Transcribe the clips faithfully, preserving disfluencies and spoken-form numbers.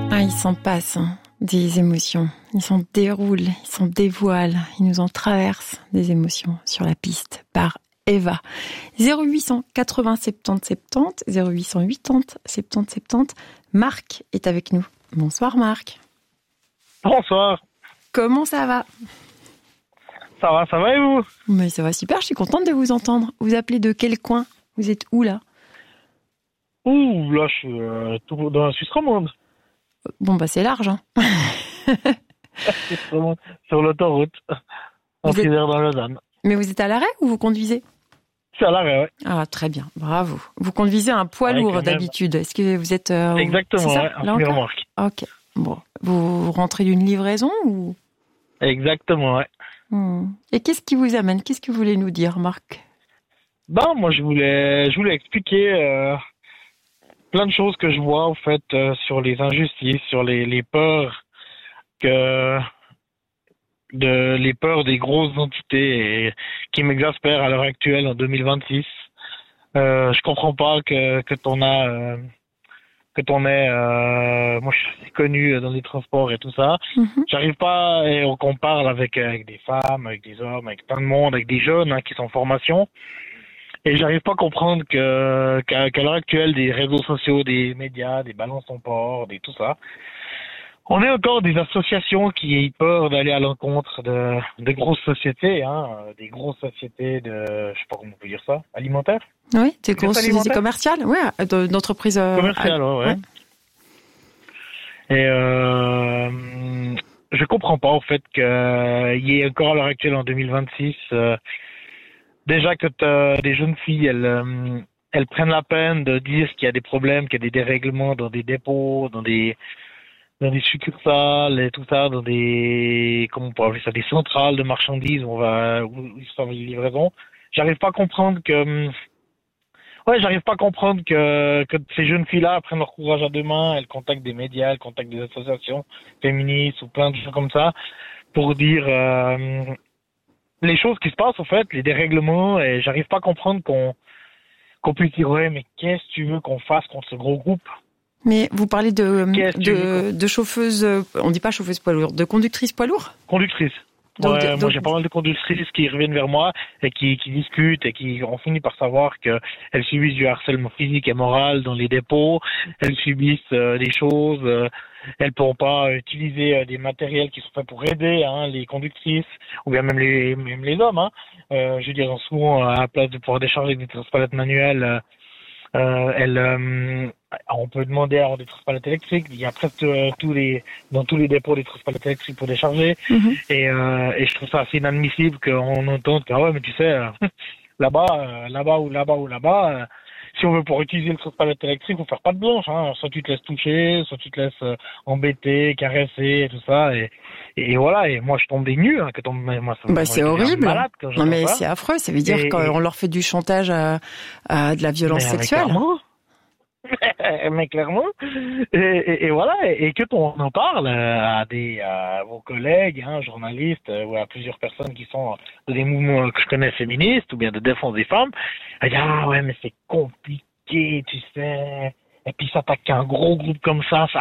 Ah, il s'en passe hein, des émotions. Ils s'en déroulent, ils s'en dévoilent. Ils nous en traversent des émotions sur la piste par Eva. zéro huit cent quatre-vingts soixante-dix soixante-dix, zéro huit cent quatre-vingts soixante-dix soixante-dix. Marc est avec nous. Bonsoir Marc. Bonsoir. Comment ça va ? Ça va, ça va et vous ? Mais ça va super, je suis contente de vous entendre. Vous appelez de quel coin ? Vous êtes où là ? Ouh, là je suis euh, tout dans la Suisse romande. Bon bah c'est large hein. Sur l'autoroute, en Vous êtes- Isère dans Lausanne. Mais vous êtes à l'arrêt ou vous conduisez ? Je suis à l'arrêt, ouais. Ah très bien, bravo. Vous conduisez un poids Ouais, lourd quand même. d'habitude. Est-ce que vous êtes... euh, Exactement, c'est ça, ouais, là en encore ? remorque. Ok, bon. Vous rentrez d'une livraison ou... Exactement, ouais. Hmm. Et qu'est-ce qui vous amène ? Qu'est-ce que vous voulez nous dire, Marc ? Ben, moi je voulais, je voulais expliquer euh, plein de choses que je vois en fait euh, sur les injustices, sur les, les peurs que de les peurs des grosses entités et, qui m'exaspèrent à l'heure actuelle en deux mille vingt-six. Euh, je comprends pas que que t'en as euh, que t'en es euh, moi je suis assez connu dans les transports et tout ça. Mhm. J'arrive pas et qu'on parle avec avec des femmes, avec des hommes, avec plein de monde, avec des jeunes hein, qui sont en formation. Et j'arrive pas à comprendre que qu'à, qu'à l'heure actuelle, des réseaux sociaux, des médias, des balances en port, des tout ça, on est encore des associations qui aient peur d'aller à l'encontre de, de grosses sociétés, hein, des grosses sociétés de, je sais pas comment on peut dire ça, alimentaires, Oui, des C'est grosses ça, sociétés alimentaire ? commerciales, ouais, de- d'entreprises... euh, commerciales, ouais. ouais. Et euh, je comprends pas au fait qu'il y ait encore à l'heure actuelle en deux mille vingt-six, euh, déjà que t'as des jeunes filles, elles, euh, elles prennent la peine de dire qu'il y a des problèmes, qu'il y a des dérèglements dans des dépôts, dans des dans des succursales et tout ça, dans des comment on pourrait appeler ça, des centrales de marchandises où on va où ils sont les livraisons. J'arrive pas à comprendre que hum, ouais, j'arrive pas à comprendre que que ces jeunes filles-là prennent leur courage à deux mains, elles contactent des médias, elles contactent des associations féministes ou plein de choses comme ça pour dire euh, les choses qui se passent en fait, les dérèglements, et j'arrive pas à comprendre qu'on qu'on puisse dire ouais mais qu'est-ce que tu veux qu'on fasse contre ce gros groupe ? Mais vous parlez de, Qu'est-ce que tu veux de, de chauffeuses, euh, on dit pas chauffeuses poids lourds, de conductrices poids lourds ? Conductrices. Donc, Ouais, donc- moi j'ai pas mal de conductrices qui reviennent vers moi et qui, qui discutent et qui ont fini par savoir que elles subissent du harcèlement physique et moral dans les dépôts, elles subissent euh, des choses, euh, elles pourront pas utiliser euh, des matériels qui sont faits pour aider hein, les conductrices ou bien même les même les hommes. Hein. Euh, je veux dire souvent à la place de pouvoir décharger des transpalettes manuelles, euh, euh, elles, euh, on peut demander à avoir des transpalettes électriques. Il y a presque euh, tous les dans tous les dépôts des transpalettes électriques pour décharger. Mhm. Et, euh, et je trouve ça assez inadmissible qu'on entende que ah ouais mais tu sais euh, là-bas euh, là-bas ou là-bas ou là-bas euh, si on veut pouvoir utiliser le transpalette électrique faut faire pas de blanche hein. Soit tu te laisses toucher, soit tu te laisses euh, embêter, caresser et tout ça et, et voilà et moi je tombe des nues hein, que tombe moi ça Bah, moi, c'est je deviens horrible. malade quand Non j'entends mais ça. c'est affreux, ça veut dire Et- qu'on leur fait du chantage à, à de la violence Mais, mais sexuelle. clairement. mais clairement et, et, et voilà et, et que on en parle euh, à des à vos collègues hein, journalistes euh, ou à plusieurs personnes qui sont de des mouvements que je connais féministes ou bien de défense des femmes, elles disent ah ouais mais c'est compliqué tu sais et puis s'attaquer à un gros groupe comme ça ça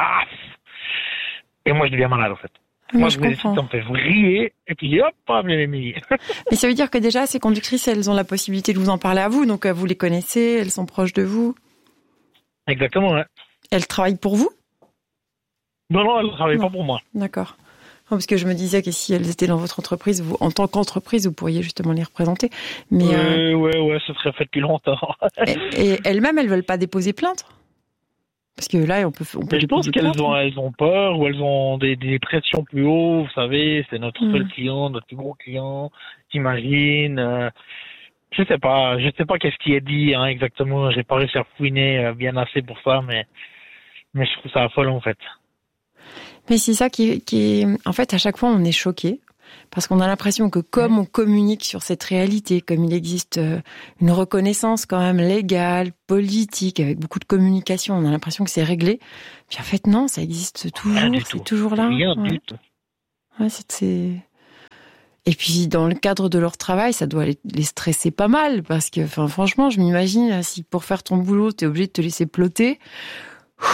et moi je deviens malade en fait. Moi, Moi, je je me comprends. ça me fait vriller, et puis hop, pas bien les milliers. Mais ça veut dire que déjà, ces conductrices, elles ont la possibilité de vous en parler à vous, donc euh, vous les connaissez, elles sont proches de vous. Exactement, ouais. Elles travaillent pour vous ? Non, non, elle ne travaille Non. pas pour moi. D'accord. Non, parce que je me disais que si elles étaient dans votre entreprise, vous, en tant qu'entreprise, vous pourriez justement les représenter. Mais euh, Ouais, ouais, ouais, ce serait fait depuis longtemps. et, et elles-mêmes, elles veulent pas déposer plainte ? Parce que là, on peut, on peut Mais je pense déposer qu'elles plainte. ont, elles ont peur ou elles ont des, des pressions plus haut. Vous savez, c'est notre Mm. seul client, notre plus gros client. T'imagines euh, Je sais pas, je sais pas qu'est-ce qui est dit hein, exactement. J'ai pas réussi à fouiner euh, bien assez pour ça, mais mais je trouve ça affolant en fait. Mais c'est ça qui, qui est... En fait, à chaque fois, on est choqué. Parce qu'on a l'impression que comme on communique sur cette réalité, comme il existe une reconnaissance quand même légale, politique, avec beaucoup de communication, on a l'impression que c'est réglé. Puis en fait, non, ça existe toujours, c'est toujours là. Rien ouais. du tout. Ouais, c'est, c'est... Et puis, dans le cadre de leur travail, ça doit les, les stresser pas mal. Parce que, enfin, franchement, je m'imagine, si pour faire ton boulot, t'es obligé de te laisser ploter...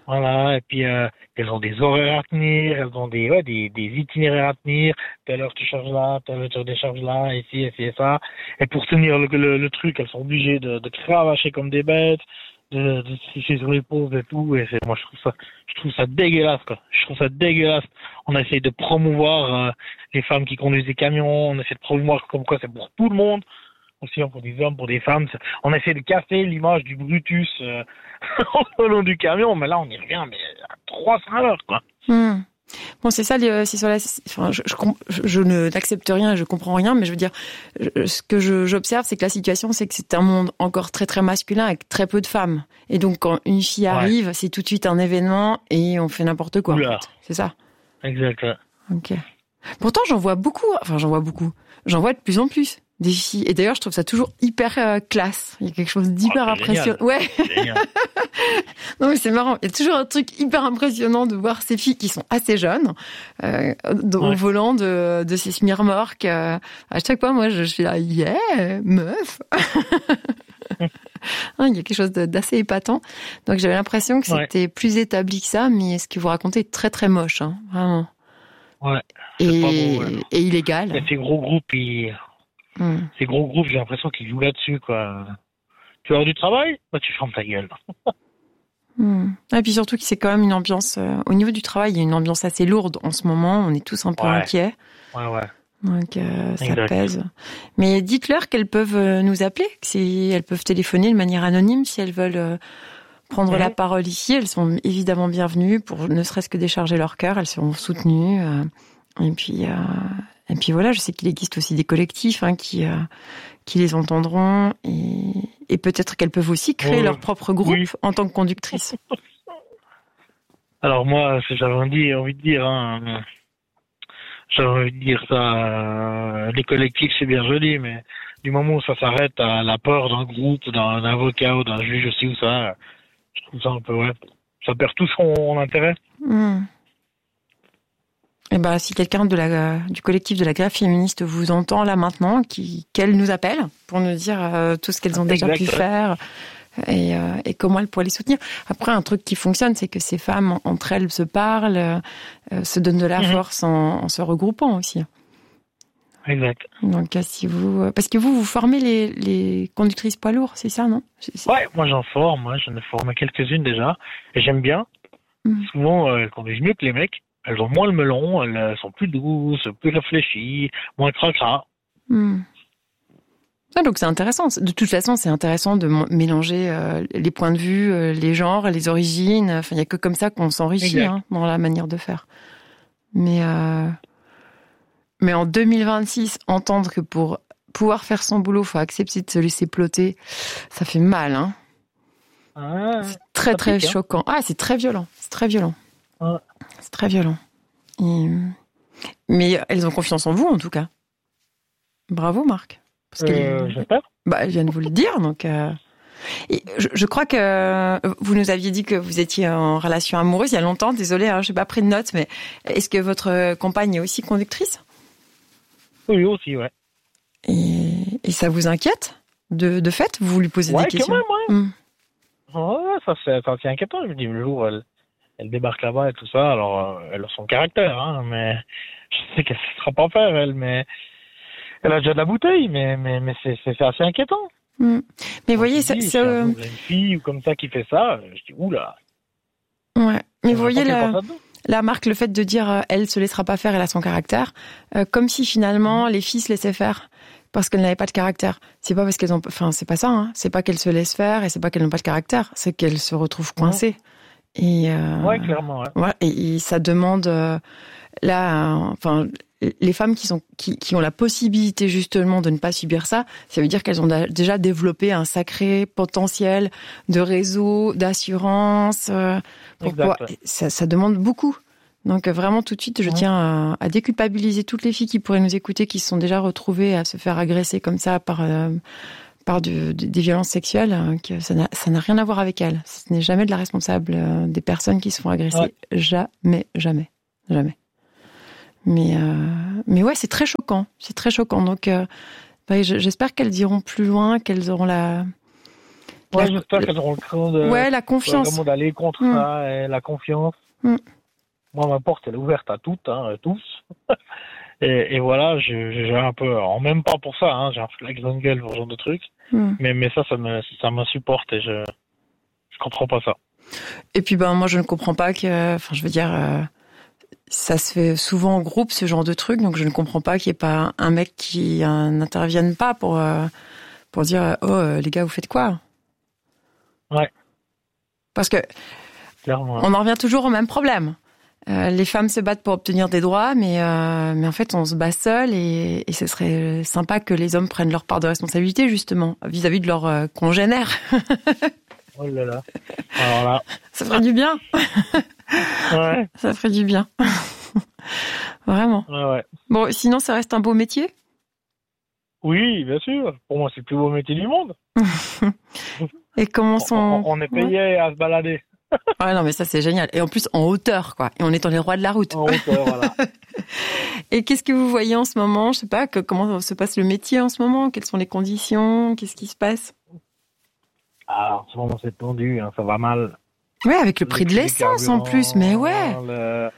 Voilà, et puis euh, elles ont des horaires à tenir, elles ont des, ouais, des, des itinéraires à tenir. Telle heure tu charges là, telle heure tu décharges là, ici, ici et ça. Et pour tenir le, le, le truc, elles sont obligées de, de cravacher comme des bêtes, de, de se ficher sur les pauvres et tout. Et c'est, moi, je trouve ça, je trouve ça dégueulasse, quoi. Je trouve ça dégueulasse. On essaye de promouvoir euh, les femmes qui conduisent des camions. On essaie de promouvoir comme quoi c'est pour tout le monde. Aussi pour des hommes, pour des femmes. On essaie de casser l'image du Brutus euh, au long du camion, mais là on y revient mais à trois cents à l'heure, quoi. Mmh. Bon, c'est ça, c'est sur la, enfin, je, je, je ne n'accepte rien, je comprends rien, mais je veux dire, je, ce que je, j'observe, c'est que la situation, c'est que c'est un monde encore très très masculin avec très peu de femmes. Et donc quand une fille arrive, ouais. c'est tout de suite un événement et on fait n'importe quoi. En fait. C'est ça. Exact. Ok. Pourtant, j'en vois beaucoup. Enfin, j'en vois beaucoup. J'en vois de plus en plus. Des filles. Et d'ailleurs, je trouve ça toujours hyper euh, classe. Il y a quelque chose d'hyper oh, impressionnant. Ouais. Non, mais c'est marrant. Il y a toujours un truc hyper impressionnant de voir ces filles qui sont assez jeunes, euh, au ouais. volant de, de ces semi-remorques. Euh, à chaque fois, moi, je, je suis là, yeah, meuf. Il y a quelque chose d'assez épatant. Donc, j'avais l'impression que c'était ouais. plus établi que ça, mais ce que vous racontez est très, très moche, hein, vraiment. Ouais. Et, pas beau, ouais. et illégal. Mais ces gros groupes, ils... Hum. Ces gros groupes, j'ai l'impression qu'ils jouent là-dessus, quoi. Tu as du travail? Bah, tu fermes ta gueule. hum. Et puis surtout que c'est quand même une ambiance, euh, au niveau du travail, il y a une ambiance assez lourde en ce moment. On est tous un peu ouais. inquiets. Ouais, ouais. Donc, euh, ça exact. Pèse. Mais dites-leur qu'elles peuvent nous appeler, que si elles peuvent téléphoner de manière anonyme si elles veulent euh, prendre mmh. la parole ici. Elles sont évidemment bienvenues pour ne serait-ce que décharger leur cœur. Elles seront soutenues. Euh, et puis... Euh, Et puis voilà, je sais qu'il existe aussi des collectifs hein, qui euh, qui les entendront et, et peut-être qu'elles peuvent aussi créer oh, leur propre groupe oui. en tant que conductrice. Alors moi, j'avais envie, envie de dire, hein, j'avais envie de dire ça, euh, les collectifs c'est bien joli, mais du moment où ça s'arrête à la peur d'un groupe, d'un avocat ou d'un juge aussi ou ça, je trouve ça un peu ouais, ça perd tout son intérêt. Mmh. Eh ben, si quelqu'un de la, du collectif de la grève féministe vous entend là maintenant, qui, qu'elle nous appelle pour nous dire euh, tout ce qu'elles ont déjà exact, pu ouais. faire et, euh, et comment elles pourraient les soutenir. Après, un truc qui fonctionne, c'est que ces femmes, entre elles, se parlent, euh, se donnent de la mm-hmm. force en, en se regroupant aussi. Exact. Donc, si vous, parce que vous, vous formez les, les conductrices poids lourds, c'est ça, non? c'est... Ouais, moi j'en forme, moi j'en ai formé quelques-unes déjà, et j'aime bien. Mm. Souvent, euh, elles conduisent mieux que les mecs. Elles ont moins le melon, elles sont plus douces, plus réfléchies, moins cracra. Hmm. Ah, donc c'est intéressant. De toute façon, c'est intéressant de mélanger euh, les points de vue, euh, les genres, les origines. Enfin, il n'y a que comme ça qu'on s'enrichit hein, dans la manière de faire. Mais, euh... Mais en deux mille vingt-six, entendre que pour pouvoir faire son boulot, il faut accepter de se laisser ploter, ça fait mal. Hein. Ah, c'est très, très pique, choquant. Hein. Ah, c'est très violent. C'est très violent. Ah. C'est très violent. Et... Mais elles ont confiance en vous, en tout cas. Bravo, Marc. Parce euh, j'espère. Bah, je viens de vous le dire, donc... Euh... Et je, je crois que vous nous aviez dit que vous étiez en relation amoureuse il y a longtemps. Désolée, hein, je n'ai pas pris de notes, mais est-ce que votre compagne est aussi conductrice? Oui, aussi, ouais. Et, et ça vous inquiète, de, de fait? Vous lui posez ouais, des questions? Ouais, quand même, ouais. Hum. Ouais, ça c'est assez inquiétant. Je me dis, le jour, elle... Elle débarque là-bas et tout ça, alors euh, elle a son caractère, hein, mais je sais qu'elle ne sera pas faire, elle, mais elle a déjà de la bouteille, mais, mais, mais c'est, c'est, c'est assez inquiétant. Mmh. Mais vous voyez, ça... Si ça euh... une fille ou comme ça qui fait ça, je dis, oula. Ouais, mais vous voyez, la, la Marc, le fait de dire euh, elle se laissera pas faire, elle a son caractère, euh, comme si finalement mmh. les filles se laissaient faire parce qu'elles n'avaient pas de caractère. C'est pas parce qu'elles ont... Enfin, c'est pas ça, hein. C'est pas qu'elles se laissent faire et c'est pas qu'elles n'ont pas de caractère, c'est qu'elles se retrouvent coincées. Mmh. Et euh, ouais, clairement. Ouais. Ouais, et, et ça demande euh, là, euh, enfin, les femmes qui sont qui, qui ont la possibilité justement de ne pas subir ça, ça veut dire qu'elles ont da- déjà développé un sacré potentiel de réseau, d'assurance. Euh, pour pouvoir, ça, ça demande beaucoup. Donc vraiment tout de suite, je ouais. tiens à, à déculpabiliser toutes les filles qui pourraient nous écouter, qui se sont déjà retrouvées à se faire agresser comme ça par euh, par du, des violences sexuelles, hein, que ça n'a, ça n'a rien à voir avec elles. Ce n'est jamais de la responsable euh, des personnes qui se font agresser. Ouais. Jamais, jamais, jamais. Mais, euh, mais ouais, c'est très choquant. C'est très choquant. Donc, euh, bah, j'espère qu'elles iront plus loin, qu'elles auront la, Ouais, La- j'espère qu'elles auront le cran de, Ouais, la confiance. vraiment d'aller contre Mm. ça, et la confiance. Mm. Moi, ma porte, elle est ouverte à toutes, hein, à tous. et, et voilà, j'ai, j'ai un peu, en même pas pour ça, hein, j'ai un flex dans le gueule pour ce genre de trucs. Mm. Mais, mais ça, ça me, ça m'insupporte et je, je comprends pas ça. Et puis ben moi je ne comprends pas que, enfin je veux dire, euh, ça se fait souvent en groupe ce genre de truc, donc je ne comprends pas qu'il n'y ait pas un mec qui euh, n'intervienne pas pour euh, pour dire euh, oh euh, les gars vous faites quoi? Ouais. Parce que Clairement. on en revient toujours au même problème. Euh, les femmes se battent pour obtenir des droits, mais euh, mais en fait on se bat seul et, et ce serait sympa que les hommes prennent leur part de responsabilité justement vis-à-vis de leurs euh, congénères. Oh là là. Alors là. Ça ferait du bien. Ouais. Ça ferait du bien. Vraiment. Ouais, ouais. Bon, sinon, ça reste un beau métier. Oui, bien sûr. Pour moi, c'est le plus beau métier du monde. Et comment sont... On, on est payé ouais. à se balader. Ouais, non, mais ça, c'est génial. Et en plus, en hauteur, quoi. Et on est dans les rois de la route. En hauteur, voilà. Et qu'est-ce que vous voyez en ce moment? Je sais pas, que, comment se passe le métier en ce moment? Quelles sont les conditions? Qu'est-ce qui se passe? Ah, en ce moment, c'est tendu, hein, ça va mal. Ouais, avec le prix de l'essence en plus, mais ouais. Le...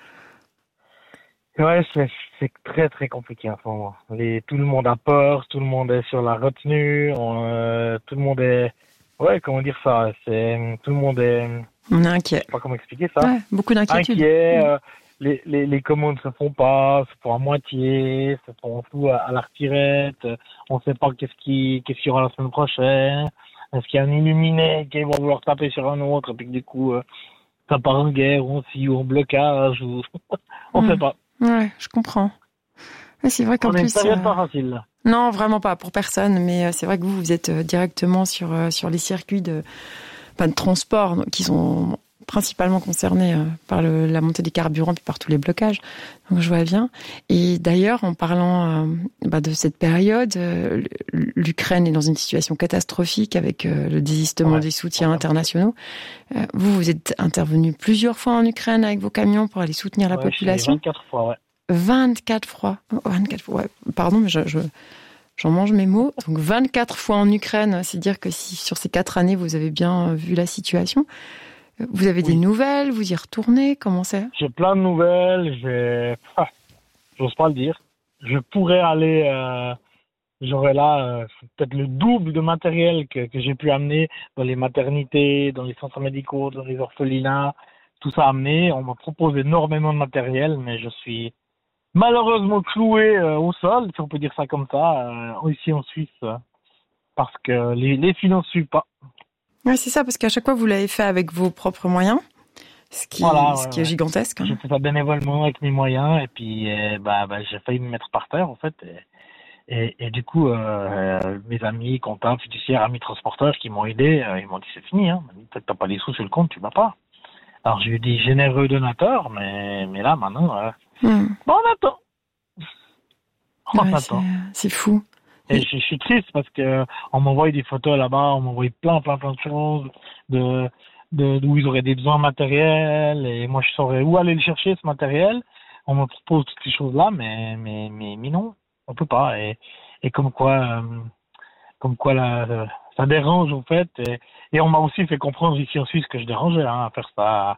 Ouais, c'est, c'est très très compliqué en ce moment. Les, tout le monde a peur, tout le monde est sur la retenue, on, euh, tout le monde est... Ouais, comment dire ça? C'est, tout le monde est... On est inquiet. Je sais pas comment expliquer ça. Ouais, beaucoup d'inquiétude. Inquiet, euh, les, les, les commandes se font pas, se font à moitié, se font tout à, à la retirette, on sait pas qu'est-ce qui, qu'est-ce qu'il y aura la semaine prochaine. Est-ce qu'il y a un illuminé qui va vouloir taper sur un autre, et puis que du coup, euh, ça part en guerre, ou aussi, ou en blocage, ou... on mmh. sait pas. Ouais, je comprends. Mais c'est vrai qu'en on plus... On est une période euh... pas facile, là. Non, vraiment pas, pour personne, mais c'est vrai que vous, vous êtes directement sur, sur les circuits de, enfin, de transport donc, qui sont principalement concernés par le, la montée des carburants puis par tous les blocages. Donc je vois bien. Et d'ailleurs, en parlant euh, bah, de cette période, euh, l'Ukraine est dans une situation catastrophique avec euh, le désistement ouais, des soutiens ouais. internationaux. Euh, vous, vous êtes intervenu plusieurs fois en Ukraine avec vos camions pour aller soutenir la ouais, population. vingt-quatre fois, ouais. vingt-quatre fois. vingt-quatre fois, ouais. Pardon, mais je, je, j'en mange mes mots. Donc vingt-quatre fois en Ukraine, c'est dire que si sur ces quatre années, vous avez bien vu la situation. Vous avez oui. des nouvelles, vous y retournez, comment c'est? J'ai plein de nouvelles, j'ai... Ah, j'ose pas le dire. Je pourrais aller... Euh... J'aurais là euh, peut-être le double de matériel que, que j'ai pu amener dans les maternités, dans les centres médicaux, dans les orphelinats, tout ça amené. On me propose énormément de matériel, mais je suis malheureusement cloué euh, au sol, si on peut dire ça comme ça, euh, ici en Suisse, euh, parce que les, les finances ne suivent pas. Oui, c'est ça, parce qu'à chaque fois, vous l'avez fait avec vos propres moyens, ce qui, voilà, ce ouais, qui est ouais. gigantesque. Hein. J'ai fait ça bénévolement avec mes moyens, et puis euh, bah, bah, j'ai failli me mettre par terre, en fait. Et, et, et du coup, euh, mes amis, comptables, fiduciaires, amis transporteurs qui m'ont aidé, euh, ils m'ont dit c'est fini, hein. Peut-être t'as pas des sous sur le compte, tu vas pas. Alors j'ai eu des généreux donateurs, mais, mais là, maintenant, euh, hmm. bon, on attend. On ouais, attend. C'est, c'est fou. Et je, je suis triste parce que on m'envoie des photos là-bas, on m'envoie plein, plein, plein de choses, de, de, d'où ils auraient des besoins matériels, et moi je saurais où aller le chercher ce matériel. On me propose toutes ces choses-là, mais, mais, mais, mais non, on peut pas. Et, et comme quoi, euh, comme quoi là, ça dérange en fait. Et, et on m'a aussi fait comprendre ici en Suisse que je dérangeais, hein, à faire ça,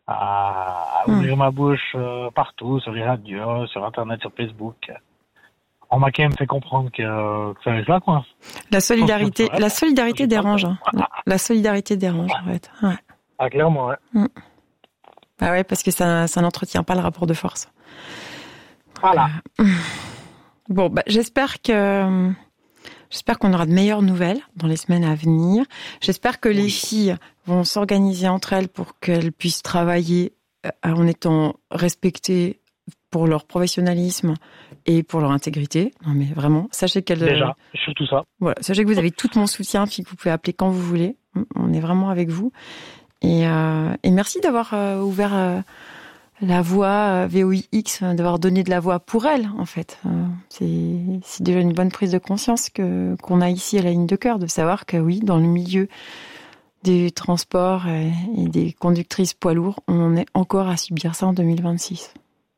à, à ouvrir mmh. ma bouche euh, partout, sur les radios, sur Internet, sur Facebook. On m'a quand même fait comprendre que, que ça allait là, quoi. La solidarité, la solidarité dérange. Hein. La solidarité dérange, en fait. Ouais. Ah, clairement, ouais. Mm. Bah ouais, parce que ça, ça n'entretient pas le rapport de force. Voilà. Euh, bon, bah, j'espère que, j'espère qu'on aura de meilleures nouvelles dans les semaines à venir. J'espère que oui. les filles vont s'organiser entre elles pour qu'elles puissent travailler en étant respectées pour leur professionnalisme et pour leur intégrité. Non, mais vraiment, sachez qu'elle... Déjà, surtout ça. Voilà, sachez que vous avez tout mon soutien, puis que vous pouvez appeler quand vous voulez. On est vraiment avec vous. Et, euh, et merci d'avoir euh, ouvert euh, la voie euh, V O I X, d'avoir donné de la voix pour elle, en fait. Euh, c'est, c'est déjà une bonne prise de conscience que, qu'on a ici à la ligne de cœur, de savoir que oui, dans le milieu des transports et, et des conductrices poids lourds, on est encore à subir ça en deux mille vingt-six.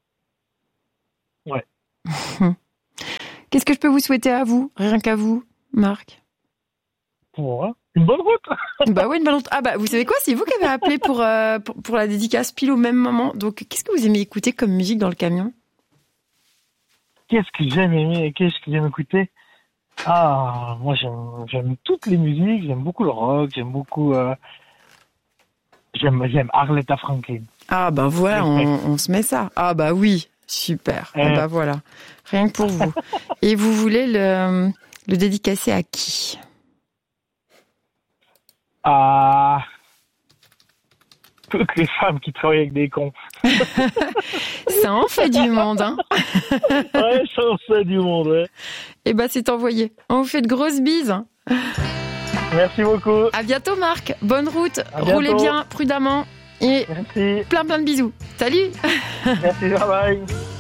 Ouais. Qu'est-ce que je peux vous souhaiter à vous, rien qu'à vous, Marc? Pour Une bonne route. Bah oui, une bonne route. Ah bah vous savez quoi, c'est vous qui avez appelé pour, euh, pour, pour la dédicace pile au même moment. Donc qu'est-ce que vous aimez écouter comme musique dans le camion? Qu'est-ce que j'aime aimer, qu'est-ce que j'aime écouter? Ah, moi j'aime, j'aime toutes les musiques, j'aime beaucoup le rock, j'aime beaucoup... Euh, j'aime, j'aime Arletta Franklin. Ah bah voilà, on, on se met ça. Ah bah oui, super. Euh... Ah bah voilà, rien que pour vous. Et vous voulez le, le dédicacer à qui? À toutes les femmes qui travaillent avec des cons. Ça en fait du monde, hein. Ouais, ça en fait du monde, ouais. Eh ben c'est envoyé. On vous fait de grosses bises. Merci beaucoup. À bientôt Marc. Bonne route. Roulez bien, prudemment. Et merci. Plein plein de bisous. Salut. Merci, bye bye.